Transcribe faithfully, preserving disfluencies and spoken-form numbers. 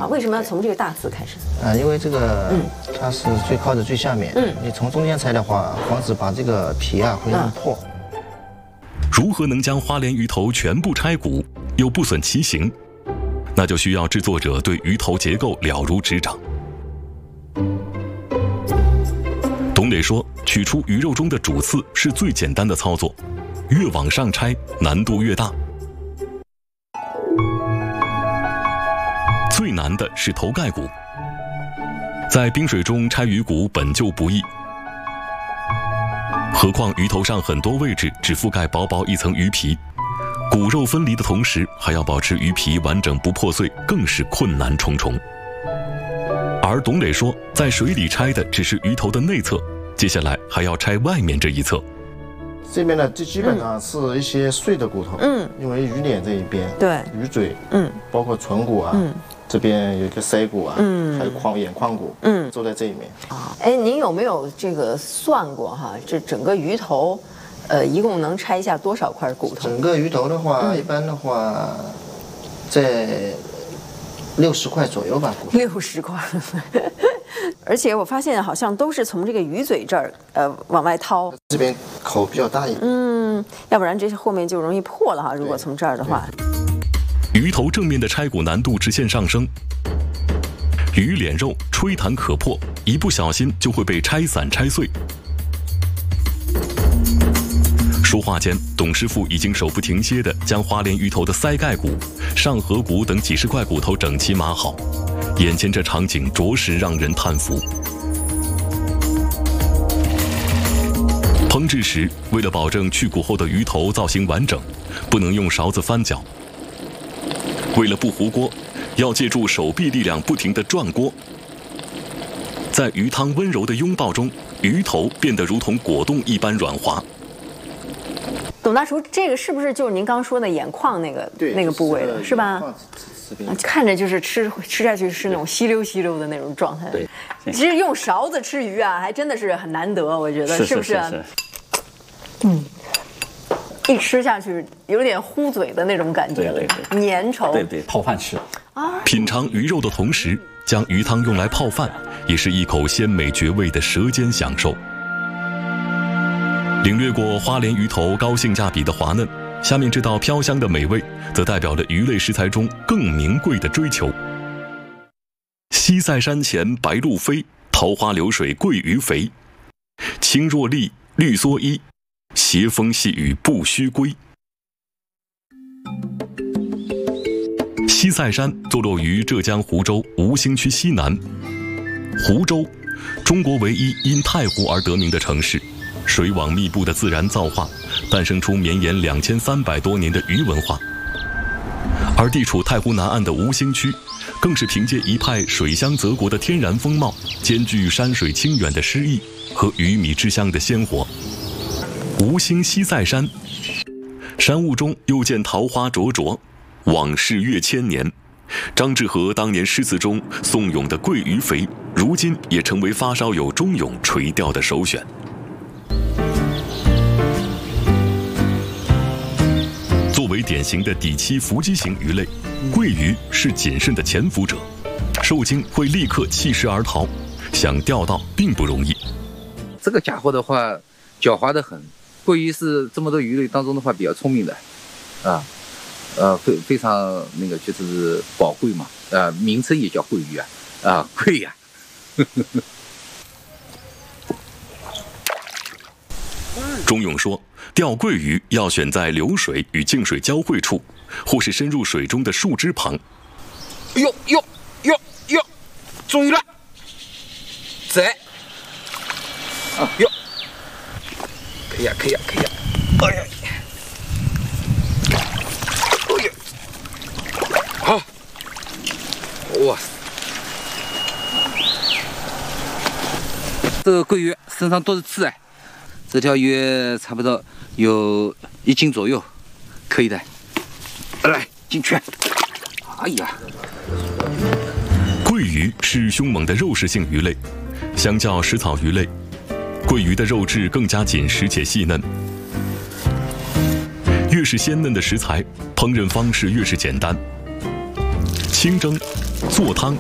为什么要从这个大刺开始？ 啊，因为这个，嗯，它是最靠着最下面， 嗯， 你从中间拆的话，防止把这个皮啊会弄破。 如何能将花鲢鱼头全部拆骨，又不损其形？那就需要制作者对鱼头结构了如指掌。董磊说，取出鱼肉中的主刺是最简单的操作，越往上拆难度越大。最难的是头盖骨，在冰水中拆鱼骨本就不易，何况鱼头上很多位置只覆盖薄薄一层鱼皮，骨肉分离的同时还要保持鱼皮完整不破碎，更是困难重重。而董磊说，在水里拆的只是鱼头的内侧，接下来还要拆外面这一侧。 这边呢，就基本上是一些碎的骨头，嗯，因为鱼脸这一边， 对， 鱼嘴， 嗯， 包括唇骨啊，嗯，这边有一个腮骨啊，嗯，还有眶眼眶骨，嗯，都在这里面。 啊，哎，您有没有这个算过哈？这整个鱼头，呃，一共能拆下多少块骨头？ 整个鱼头的话，嗯、一般的话，在六十块左右吧。 六十块。而且我发现好像都是从这个鱼嘴这儿，呃，往外掏。 这边口比较大一点。 嗯，要不然这后面就容易破了哈。如果从这儿的话， 鱼头正面的拆骨难度直线上升，鱼脸肉吹弹可破，一不小心就会被拆散拆碎。说话间，董师傅已经手不停歇地将花鲢鱼头的腮盖骨、上颌骨等几十块骨头整齐码好。眼前这场景着实让人叹服。烹制时，为了保证去骨后的鱼头造型完整，不能用勺子翻搅。为了不糊锅，要借助手臂力量不停地转锅。在鱼汤温柔的拥抱中，鱼头变得如同果冻一般软滑。 董大厨，这个是不是就是您刚说的眼眶那个那个部位的，是吧？看着就是吃吃下去是那种稀溜稀溜的那种状态。 对， 其实用勺子吃鱼啊，还真的是很难得，我觉得是不是？ 是是是。 嗯，一吃下去有点糊嘴的那种感觉， 对对对， 粘稠。 对对，泡饭吃。 啊， 品尝鱼肉的同时，将鱼汤用来泡饭，也是一口鲜美绝味的舌尖享受。领略过花鲢鱼头高性价比的滑嫩，下面这道飘香的美味，则代表了鱼类食材中更名贵的追求。西塞山前白鹭飞，桃花流水鳜鱼肥。青若笠，绿蓑衣，斜风细雨不须归。西塞山坐落于浙江湖州吴兴区西南。湖州，中国唯一因太湖而得名的城市。水网密布的自然造化，诞生出绵延两千三百多年的鱼文化。而地处太湖南岸的吴兴区，更是凭借一派水乡泽国的天然风貌，兼具山水清远的诗意和鱼米之乡的鲜活。吴兴西塞山，山雾中又见桃花灼灼，往事越千年。张志和当年诗词中颂咏的鳜鱼肥，如今也成为发烧友钟咏垂钓的首选。作为典型的底栖伏击型鱼类，鳜鱼是谨慎的潜伏者，受惊会立刻弃食而逃，想钓到并不容易。 这个家伙的话，狡猾得很。鳜鱼是这么多鱼类当中的话比较聪明的，啊，呃，非非常那个就是宝贵嘛，呃，名称也叫鳜鱼啊，啊，鳜呀、啊。 钟咏说，钓鳜鱼要选在流水与静水交汇处，或是深入水中的树枝旁。 哟哟哟哟，终于了，在，啊哟，可以呀可以呀可以呀，哎呀，哎呀，好，哇塞，这个鳜鱼身上都是刺哎。这条鱼差不多有一斤左右，可以的。来，进去。哎呀， 鳜鱼是凶猛的肉食性鱼类，相较食草鱼类，鳜鱼的肉质更加紧实且细嫩。越是鲜嫩的食材，烹饪方式越是简单。清蒸、做汤